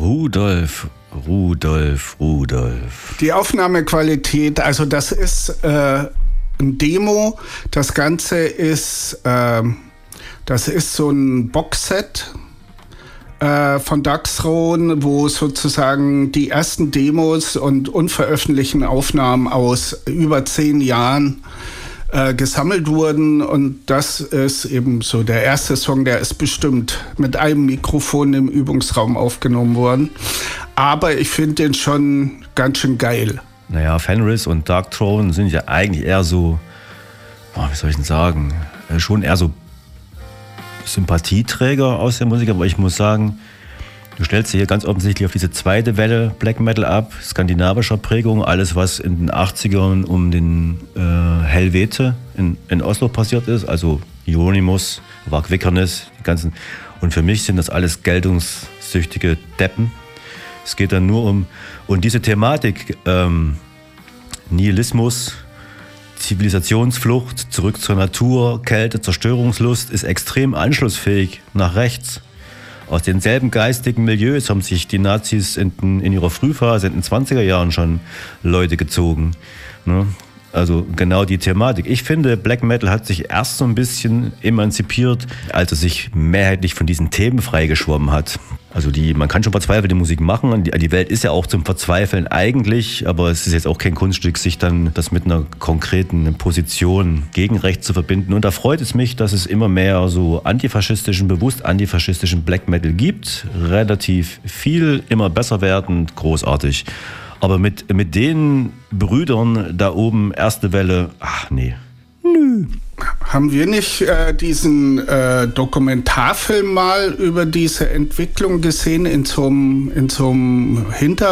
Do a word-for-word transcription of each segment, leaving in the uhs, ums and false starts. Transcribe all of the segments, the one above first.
Rudolf, Rudolf, Rudolf. Die Aufnahmequalität, also das ist äh, ein Demo. Das Ganze ist, äh, das ist so ein Boxset äh, von Daxron, wo sozusagen die ersten Demos und unveröffentlichten Aufnahmen aus über zehn Jahren äh, gesammelt wurden. Und das ist eben so der erste Song, der ist bestimmt mit einem Mikrofon im Übungsraum aufgenommen worden. Aber ich finde den schon ganz schön geil. Naja, Fenris und Dark Throne sind ja eigentlich eher so, oh, wie soll ich denn sagen, äh, schon eher so Sympathieträger aus der Musik. Aber ich muss sagen, du stellst dich hier ganz offensichtlich auf diese zweite Welle Black Metal ab, skandinavischer Prägung, alles was in den achtzigern um den äh, Helvete in, in Oslo passiert ist, also Hieronymus, Varg Vikernes, die ganzen. Und für mich sind das alles geltungssüchtige Deppen. Es geht dann nur um, und diese Thematik, ähm, Nihilismus, Zivilisationsflucht, zurück zur Natur, Kälte, Zerstörungslust, ist extrem anschlussfähig nach rechts. Aus denselben geistigen Milieus haben sich die Nazis in, in ihrer Frühphase, in den zwanziger Jahren schon Leute gezogen. Ne? Also genau die Thematik. Ich finde, Black Metal hat sich erst so ein bisschen emanzipiert, als er sich mehrheitlich von diesen Themen freigeschwommen hat. Also die, man kann schon verzweifelte Musik machen. Die, die Welt ist ja auch zum Verzweifeln eigentlich, aber es ist jetzt auch kein Kunststück, sich dann das mit einer konkreten Position gegen rechts zu verbinden. Und da freut es mich, dass es immer mehr so antifaschistischen, bewusst antifaschistischen Black Metal gibt. Relativ viel, immer besser werdend, großartig. Aber mit, mit den Brüdern da oben, erste Welle, ach nee. Nö. Haben wir nicht äh, diesen äh, Dokumentarfilm mal über diese Entwicklung gesehen in so einem in so einem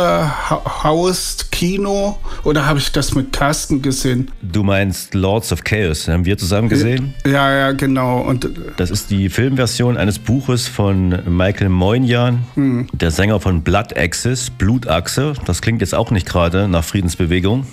Hinterhaus-Kino? Oder habe ich das mit Carsten gesehen? Du meinst Lords of Chaos, haben wir zusammen gesehen? Ja, ja, genau. Und das ist die Filmversion eines Buches von Michael Moynihan, hm. der Sänger von Blood Axis, Blutachse. Das klingt jetzt auch nicht gerade nach Friedensbewegung.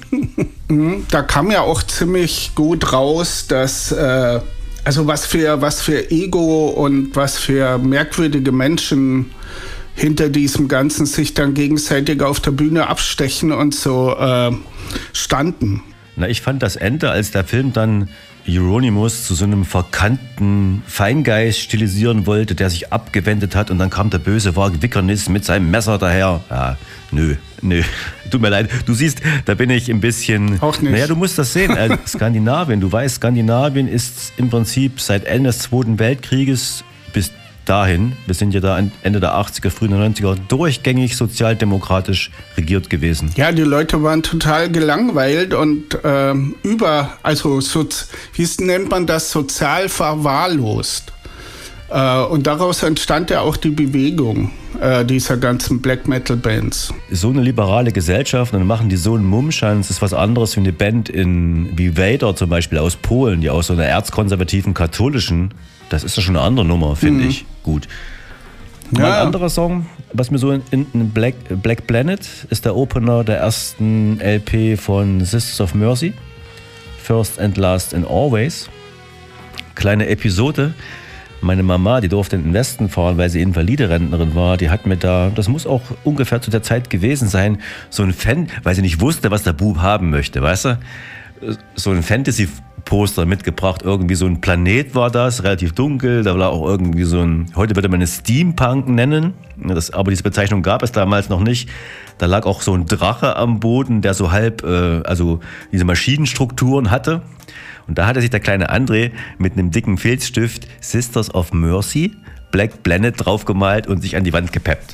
Da kam ja auch ziemlich gut raus, dass äh, also was für was für Ego und was für merkwürdige Menschen hinter diesem Ganzen sich dann gegenseitig auf der Bühne abstechen und so äh, standen. Na, ich fand das Ende, als der Film dann Hieronymus zu so einem verkannten Feingeist stilisieren wollte, der sich abgewendet hat, und dann kam der böse Varg Vikernes mit seinem Messer daher. Ja, nö, nö, tut mir leid. Du siehst, da bin ich ein bisschen... Auch nicht. Naja, du musst das sehen. Also Skandinavien, du weißt, Skandinavien ist im Prinzip seit Ende des Zweiten Weltkrieges bis dahin, wir sind ja da Ende der achtziger, frühen neunziger, durchgängig sozialdemokratisch regiert gewesen. Ja, die Leute waren total gelangweilt und ähm, über, also so, wie nennt man das, sozial verwahrlost. Äh, und daraus entstand ja auch die Bewegung äh, dieser ganzen Black Metal Bands. So eine liberale Gesellschaft, und dann machen die so einen Mummschanz, ist was anderes wie eine Band in, wie Vader zum Beispiel aus Polen, die aus so einer erzkonservativen katholischen, das ist ja schon eine andere Nummer, finde mhm. ich. Gut. Ja. Mal ein anderer Song, was mir so in, in Black, Black Planet ist der Opener der ersten L P von Sisters of Mercy. First and Last and Always. Kleine Episode. Meine Mama, die durfte in den Westen fahren, weil sie Invalide-Rentnerin war, die hat mir da, das muss auch ungefähr zu der Zeit gewesen sein, so ein Fan, weil sie nicht wusste, was der Bub haben möchte, weißt du? So ein Fantasy-Poster mitgebracht, irgendwie so ein Planet war das, relativ dunkel, da war auch irgendwie so ein, heute würde man es Steampunk nennen, das, aber diese Bezeichnung gab es damals noch nicht. Da lag auch so ein Drache am Boden, der so halb, äh, also diese Maschinenstrukturen hatte. Und da hatte sich der kleine André mit einem dicken Filzstift Sisters of Mercy, Black Planet draufgemalt und sich an die Wand gepeppt.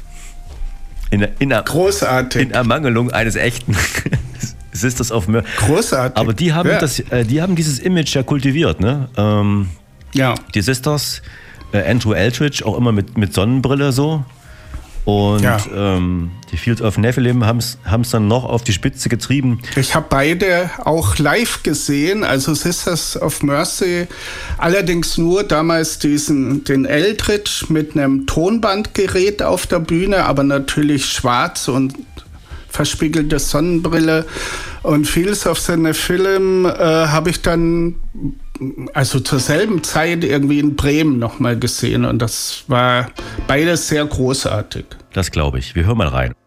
In, in, Großartig. In Ermangelung eines echten Sisters of Mercy. Großartig. Aber die haben, ja. das, die haben dieses Image ja kultiviert. Ne? Ähm, ja. Die Sisters, äh, Andrew Eldridge, auch immer mit, mit Sonnenbrille so. Und ja. ähm, die Fields of Nephilim haben es dann noch auf die Spitze getrieben. Ich habe beide auch live gesehen, also Sisters of Mercy, allerdings nur damals diesen, den Eldridge mit einem Tonbandgerät auf der Bühne, aber natürlich schwarz und verspiegelte Sonnenbrille. Und Fields of the Nephilim äh, habe ich dann also zur selben Zeit irgendwie in Bremen nochmal gesehen und das war beides sehr großartig. Das glaube ich. Wir hören mal rein.